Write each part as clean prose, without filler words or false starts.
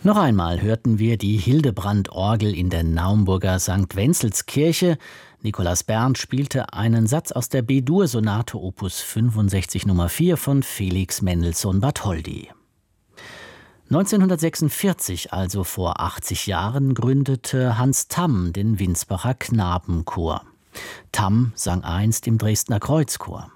Noch einmal hörten wir die Hildebrand-Orgel in der Naumburger St. Wenzelskirche. Nikolaus Berndt spielte einen Satz aus der B-Dur-Sonate Opus 65 Nummer 4 von Felix Mendelssohn Bartholdy. 1946, also vor 80 Jahren, gründete Hans Tamm den Winsbacher Knabenchor. Tamm sang einst im Dresdner Kreuzchor.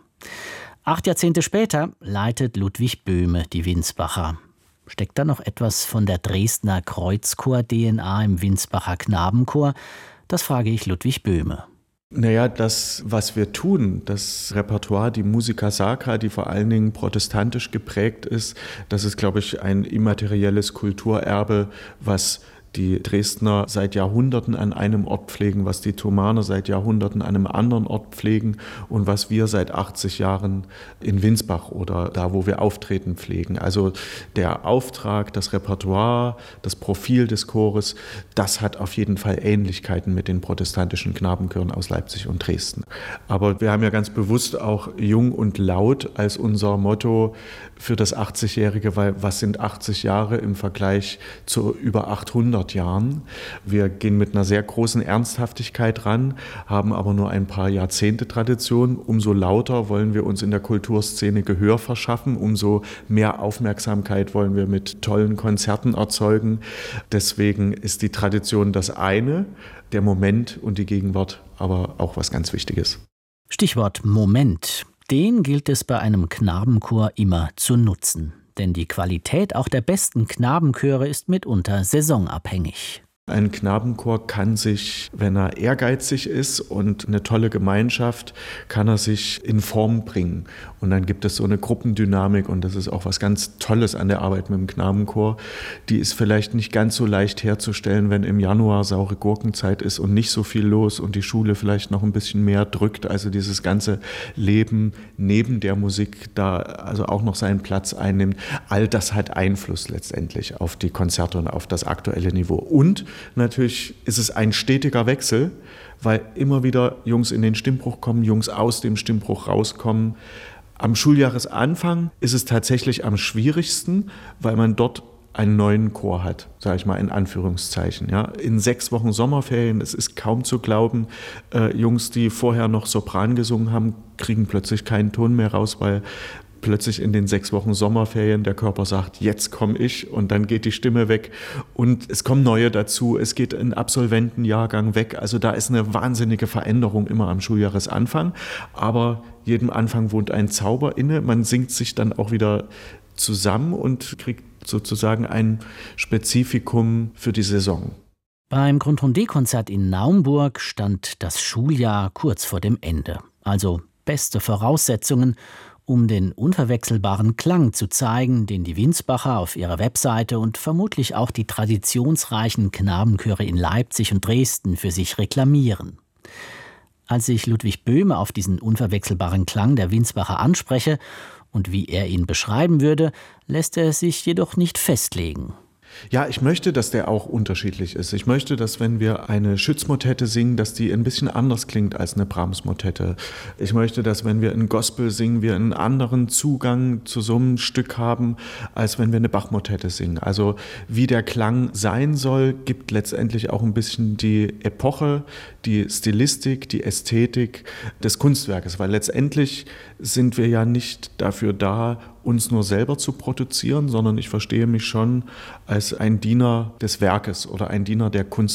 8 Jahrzehnte später leitet Ludwig Böhme die Winsbacher. Steckt da noch etwas von der Dresdner Kreuzchor-DNA im Winsbacher Knabenchor? Das frage ich Ludwig Böhme. Naja, das, was wir tun, das Repertoire, die Musica Sacra, die vor allen Dingen protestantisch geprägt ist, das ist, glaube ich, ein immaterielles Kulturerbe, was die Dresdner seit Jahrhunderten an einem Ort pflegen, was die Thomaner seit Jahrhunderten an einem anderen Ort pflegen und was wir seit 80 Jahren in Winsbach oder da, wo wir auftreten, pflegen. Also der Auftrag, das Repertoire, das Profil des Chores, das hat auf jeden Fall Ähnlichkeiten mit den protestantischen Knabenchören aus Leipzig und Dresden. Aber wir haben ja ganz bewusst auch jung und laut als unser Motto für das 80-Jährige, weil was sind 80 Jahre im Vergleich zu über 800 Jahren. Wir gehen mit einer sehr großen Ernsthaftigkeit ran, haben aber nur ein paar Jahrzehnte Tradition. Umso lauter wollen wir uns in der Kulturszene Gehör verschaffen, umso mehr Aufmerksamkeit wollen wir mit tollen Konzerten erzeugen. Deswegen ist die Tradition das eine, der Moment und die Gegenwart aber auch was ganz Wichtiges. Stichwort Moment. Den gilt es bei einem Knabenchor immer zu nutzen. Denn die Qualität auch der besten Knabenchöre ist mitunter saisonabhängig. Ein Knabenchor kann sich, wenn er ehrgeizig ist und eine tolle Gemeinschaft, kann er sich in Form bringen. Und dann gibt es so eine Gruppendynamik und das ist auch was ganz Tolles an der Arbeit mit dem Knabenchor. Die ist vielleicht nicht ganz so leicht herzustellen, wenn im Januar saure Gurkenzeit ist und nicht so viel los und die Schule vielleicht noch ein bisschen mehr drückt. Also dieses ganze Leben neben der Musik da also auch noch seinen Platz einnimmt. All das hat Einfluss letztendlich auf die Konzerte und auf das aktuelle Niveau. Und natürlich ist es ein stetiger Wechsel, weil immer wieder Jungs in den Stimmbruch kommen, Jungs aus dem Stimmbruch rauskommen. Am Schuljahresanfang ist es tatsächlich am schwierigsten, weil man dort einen neuen Chor hat, sage ich mal in Anführungszeichen. Ja. In 6 Wochen Sommerferien, es ist kaum zu glauben, Jungs, die vorher noch Sopran gesungen haben, kriegen plötzlich keinen Ton mehr raus, weil plötzlich in den 6 Wochen Sommerferien der Körper sagt, jetzt komme ich und dann geht die Stimme weg und es kommen neue dazu, es geht ein Absolventenjahrgang weg, also da ist eine wahnsinnige Veränderung immer am Schuljahresanfang, aber jedem Anfang wohnt ein Zauber inne, man singt sich dann auch wieder zusammen und kriegt sozusagen ein Spezifikum für die Saison. Beim Grundton-D-Konzert in Naumburg stand das Schuljahr kurz vor dem Ende, also beste Voraussetzungen, um den unverwechselbaren Klang zu zeigen, den die Winsbacher auf ihrer Webseite und vermutlich auch die traditionsreichen Knabenchöre in Leipzig und Dresden für sich reklamieren. Als ich Ludwig Böhme auf diesen unverwechselbaren Klang der Winsbacher anspreche und wie er ihn beschreiben würde, lässt er sich jedoch nicht festlegen. Ja, ich möchte, dass der auch unterschiedlich ist. Ich möchte, dass wenn wir eine Schütz-Motette singen, dass die ein bisschen anders klingt als eine Brahms-Motette. Ich möchte, dass wenn wir ein Gospel singen, wir einen anderen Zugang zu so einem Stück haben, als wenn wir eine Bach-Motette singen. Also wie der Klang sein soll, gibt letztendlich auch ein bisschen die Epoche, die Stilistik, die Ästhetik des Kunstwerkes. Weil letztendlich sind wir ja nicht dafür da, uns nur selber zu produzieren, sondern ich verstehe mich schon als ein Diener des Werkes oder ein Diener der Kunst.